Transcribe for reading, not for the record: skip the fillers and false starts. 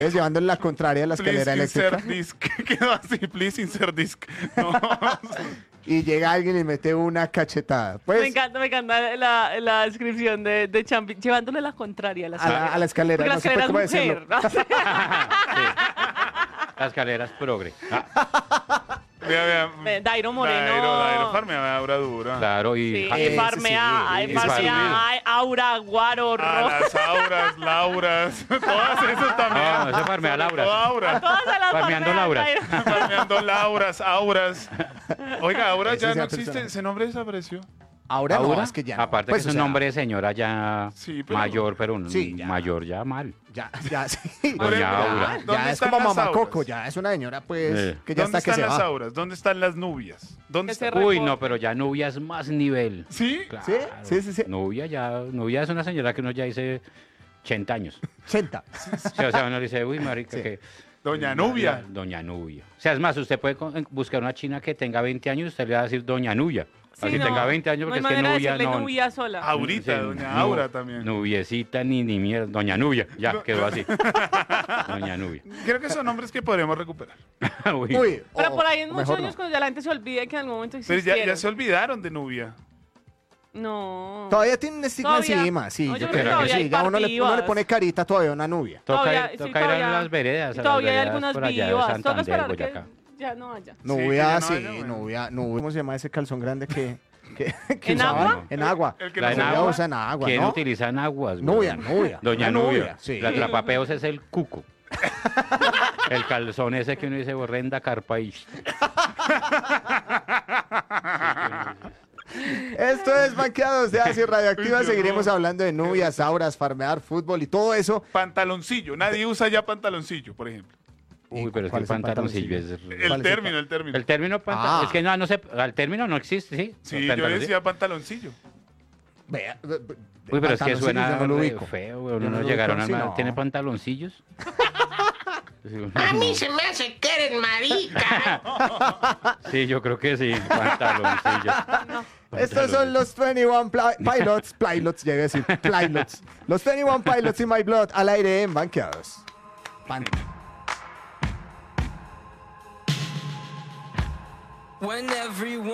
Es llevándole la contraria a la escalera Please eléctrica. insert disc. Quedó así, please insert disc. No. Y llega alguien y mete una cachetada. Pues, Me encanta la descripción de Champi, llevándole la contraria a la escalera. a la escalera. Porque la No se escalera puede es cómo mujer. La escalera es progre. Vea. Dairo Moreno. Dairo farmea Aura dura. Claro, Sí, Ese farmea, sí, farmea, Aura, Guaro, Las Auras, Lauras, todas esas también. No, ese farmea Laura. Toda Aura. Todas se las Farmeando farmea, Lauras. Dairo. Farmeando Lauras, Auras. Oiga, Aura Ese ya es no el existe. personaje. Ese nombre desapareció. Ahora no, Aura, es que ya no. aparte Pues, que es o un sea, nombre de señora ya Sí, pero- mayor, pero Sí, ya. mayor ya mal. Ya, sí. Por Doña ejemplo, Aura. ¿dónde Ya es están como las mamá Auras? Coco, ya es una señora pues que ya ¿Dónde está que están se las va. Auras? ¿Dónde están las nubias? ¿Dónde Ese están? Uy, Report. no, pero ya Nubia es más nivel. ¿Sí? Claro. Sí. Nubia es una señora que uno ya dice 80 años. 80. Sí, o sea, uno le dice, uy, marica, Sí. que... Doña Nubia. Doña Nubia. O sea, es más, usted puede buscar una china que tenga 20 años y usted le va a decir Doña Nubia. Sí, Así no, tenga 20 años, no porque hay es que manera de Nubia decirle no... Nubia sola. Aurita, Sí, Doña Aura también. Nubiecita ni mierda. Doña Nubia. Ya, quedó así. Doña Nubia. Creo que son nombres que podremos recuperar. Uy. Uy, Pero por ahí en o muchos mejor años no. cuando ya la gente se olvide que en algún momento Pero existieron. ya se olvidaron de Nubia. No. Todavía tiene un estigma Todavía. encima, sí, No, yo yo creo creo que que sí. todavía Ya hay uno le vivas. pone carita todavía a una nubia. Todavía, Toca sí, ir todavía- a las veredas. y a las todavía hay veredas algunas por allá de vivas. Toca Santander, esperar que Boyacá. ya no haya. Nubia, que sí, ya no haya, nubia. ¿Cómo se llama ese calzón grande que ¿En usaban? agua? En agua. El que La no en se Nubia agua. usa en agua, ¿Quién ¿no? utiliza en aguas? Nubia, güey? Nubia. Doña Una Nubia. sí. La atrapapeos es el cuco. El calzón ese que uno dice borrenda carpa y... Esto es Banqueados de Asia Radioactiva. Uy, Dios, Seguiremos no. hablando de nubias, auras, farmear, fútbol y todo eso. Pantaloncillo. Nadie usa ya pantaloncillo, por ejemplo. Uy, pero es que ¿Cuál el es el pantaloncillo es... ¿Cuál El es el término, el término. El término Ah. es que no sé, el término no existe, ¿sí? Sí, El yo pantaloncillo. decía pantaloncillo. Vea, Uy, pero es que pantaloncillos suena yo no lo re ubico. feo, güey. Yo No lo llegaron ubico, a... sí, no. ¿Tiene pantaloncillos? A mí se me hace que eres marica. Sí, yo creo que sí, pantaloncillos. Estos son los 21 Pilots, llegué a decir, Pilots. Los 21 Pilots y My Blood al aire en Banqueados. When everyone